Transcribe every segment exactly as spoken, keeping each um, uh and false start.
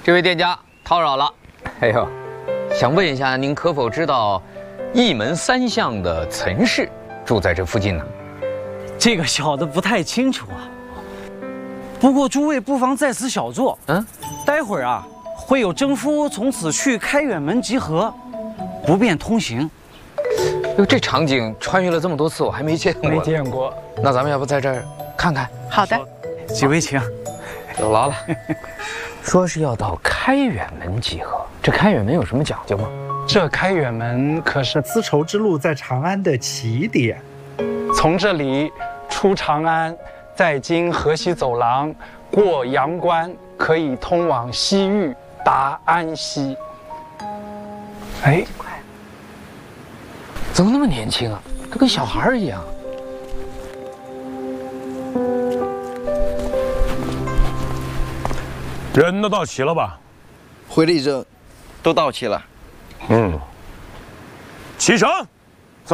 这位店家叨扰了。哎呦，想问一下，您可否知道一门三巷的岑氏住在这附近呢？ 这个小的不太清楚啊。不过诸位不妨在此小坐，嗯，待会儿啊会有征夫从此去开远门集合，不便通行。 哟，这场景穿越了这么多次，我还没见过。 没见过。 那咱们要不在这儿看看？ 好的， 几位请。 有劳了。说是要到开远门集合，这开远门有什么讲究吗？ 这开远门可是丝绸之路在长安的起点，从这里出长安，再经河西走廊，过阳关，可以通往西域，达安西。哎， 怎么那么年轻啊？都跟小孩一样。 人都到齐了吧？ 回了一阵，都到齐了。 嗯，启程，走。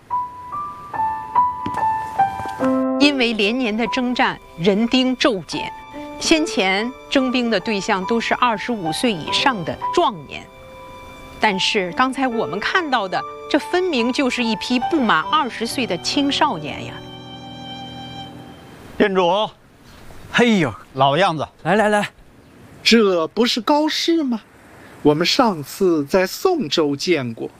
因为连年的征战，人丁骤减，先前征兵的对象都是二十五岁以上的壮年，但是刚才我们看到的，这分明就是一批不满二十岁的青少年呀！ 店主， 嘿呦， 老样子， 来来来。 这不是高适吗？我们上次在宋州见过。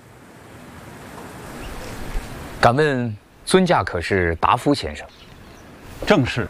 敢问尊驾可是达夫先生？ 正是。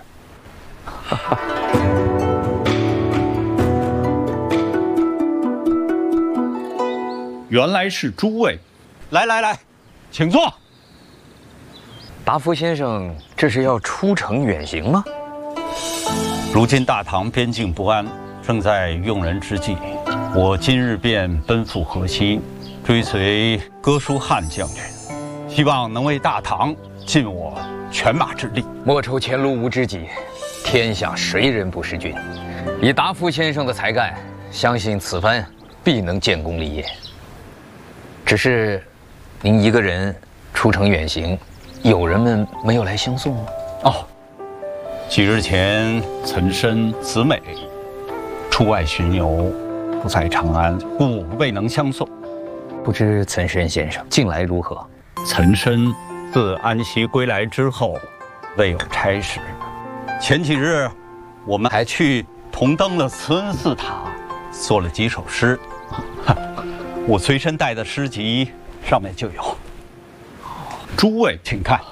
原来是诸位，来来来，请坐。 达夫先生，这是要出城远行吗？ 如今大唐边境不安，正在用人之际，我今日便奔赴河西，追随哥舒翰将军，希望能为大唐尽我犬马之力。 莫愁前路无知己，天下谁人不识君。以达夫先生的才干，相信此番必能建功立业。只是，您一个人出城远行，友人们没有来相送吗？ 哦，几日前岑参、子美出外巡游，不在长安，故未能相送。 不知岑参先生近来如何？ 岑参自安西归来之后，未有差事。前几日，我们还去同登了慈恩寺塔，作了几首诗。我随身带的诗集上面就有。诸位请看：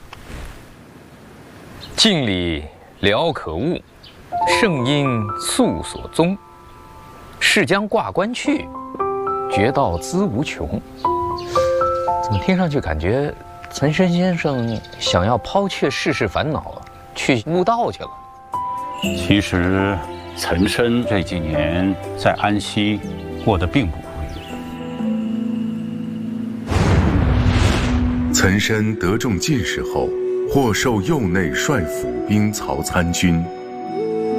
镜里聊可恶，圣音素所宗。是将挂冠去，绝道资无穷。怎么听上去感觉岑参先生想要抛却世事烦恼，去悟道去了？ 其实，岑参这几年在安西过得并不如意。 岑参得中进士后，获授右内帅府兵曹参军。